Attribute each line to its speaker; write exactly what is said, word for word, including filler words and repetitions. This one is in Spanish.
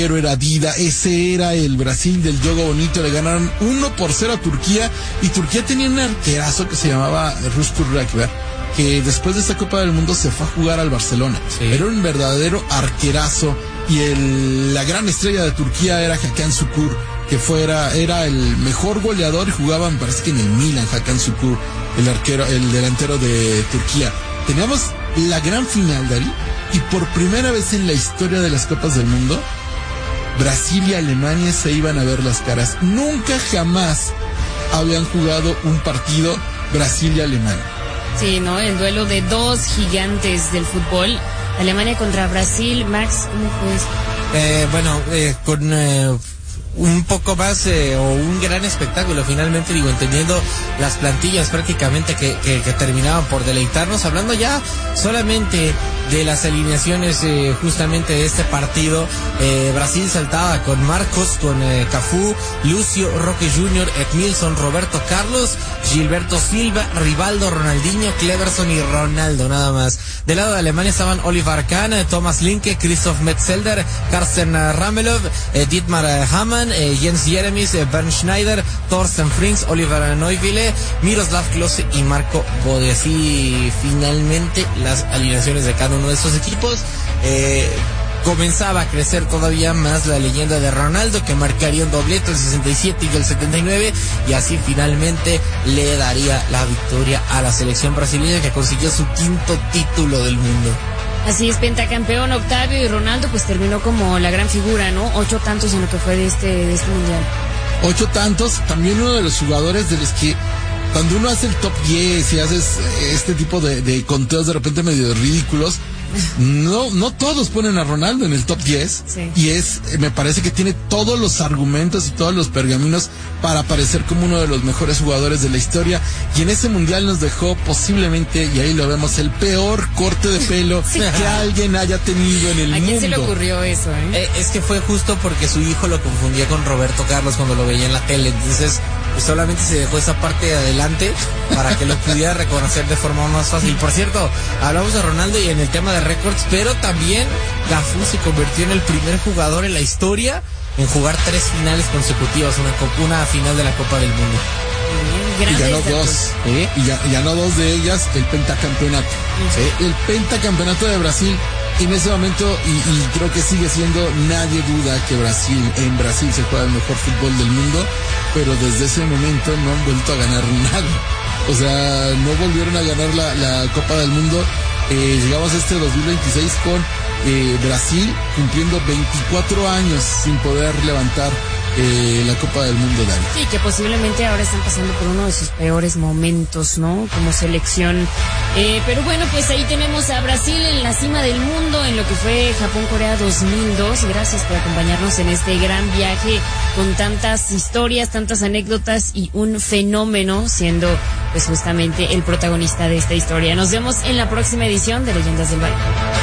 Speaker 1: era Dida, ese era el Brasil del Jogo Bonito. Le ganaron uno por cero a Turquía, y Turquía tenía un arquerazo que se llamaba Rüştü Rekber, que después de esta Copa del Mundo se fue a jugar al Barcelona. Sí. Era un verdadero arquerazo, y el, la gran estrella de Turquía era Hakan Şükür, que fuera, era el mejor goleador, y jugaba, me parece que en el Milan, Hakan Şükür, el arquero, el delantero de Turquía. Teníamos la gran final, Dari, y por primera vez en la historia de las Copas del Mundo, Brasil y Alemania se iban a ver las caras. Nunca jamás habían jugado un partido Brasil y Alemania.
Speaker 2: Sí, ¿no? El duelo de dos gigantes del fútbol. Alemania contra Brasil. Max, ¿cómo fue eso?
Speaker 3: Eh, bueno, eh, con eh, un poco más eh, o un gran espectáculo, finalmente, digo, entendiendo las plantillas prácticamente que, que, que terminaban por deleitarnos, hablando ya solamente de las alineaciones eh, justamente de este partido. eh, Brasil saltaba con Marcos, con eh, Cafú, Lucio, Roque junior, Edmilson, Roberto Carlos, Gilberto Silva, Rivaldo, Ronaldinho, Cleverson y Ronaldo, nada más. Del lado de Alemania estaban Oliver Kahn, eh, Thomas Linke, Christoph Metzelder, Carsten eh, Ramelov, eh, Dietmar eh, Hamann, eh, Jens Jeremies, eh, Bernd Schneider, Thorsten Frings, Oliver Neuville, Miroslav Klose y Marco Bode. Así finalmente las alineaciones de cada uno de estos equipos. eh, comenzaba a crecer todavía más la leyenda de Ronaldo, que marcaría un doblete el sesenta y siete y el setenta y nueve, y así finalmente le daría la victoria a la selección brasileña, que consiguió su quinto título del mundo.
Speaker 2: Así es, pentacampeón Octavio, y Ronaldo pues terminó como la gran figura, ¿no? Ocho tantos en lo que fue de este, de este mundial. Ocho tantos,
Speaker 1: también uno de los jugadores de los que, cuando uno hace el top diez y haces este tipo de, de conteos de repente medio ridículos, no, no todos ponen a Ronaldo en el top diez. Sí. Y es, me parece que tiene todos los argumentos y todos los pergaminos para aparecer como uno de los mejores jugadores de la historia. Y en ese mundial nos dejó posiblemente, y ahí lo vemos, el peor corte de pelo sí. que alguien haya tenido en el mundo.
Speaker 2: ¿A quién se le ocurrió eso, eh?
Speaker 3: eh? Es que fue justo porque su hijo lo confundía con Roberto Carlos cuando lo veía en la tele. Entonces, pues solamente se dejó esa parte de adelante para que lo pudiera reconocer de forma más fácil. Por cierto, hablamos de Ronaldo y en el tema de récords, pero también Cafú se convirtió en el primer jugador en la historia en jugar tres finales consecutivas, una, una final de la Copa del Mundo.
Speaker 1: Y ganó dos, ¿eh? y, ya, y ganó dos de ellas, el pentacampeonato. ¿Sí? El pentacampeonato de Brasil. En ese momento, y, y creo que sigue siendo, nadie duda que Brasil, en Brasil se juega el mejor fútbol del mundo, pero desde ese momento no han vuelto a ganar nada. O sea, no volvieron a ganar la, la Copa del Mundo. Eh, llegamos a este dos mil veintiséis con eh, Brasil cumpliendo veinticuatro años sin poder levantar eh, la Copa del Mundo, Dani.
Speaker 2: Sí, que posiblemente ahora están pasando por uno de sus peores momentos, ¿no? Como selección. Eh, pero bueno, pues ahí tenemos a Brasil en la cima del mundo en lo que fue Japón-Corea dos mil dos. Gracias por acompañarnos en este gran viaje con tantas historias, tantas anécdotas y un fenómeno siendo pues justamente el protagonista de esta historia. Nos vemos en la próxima edición de Leyendas del Baile.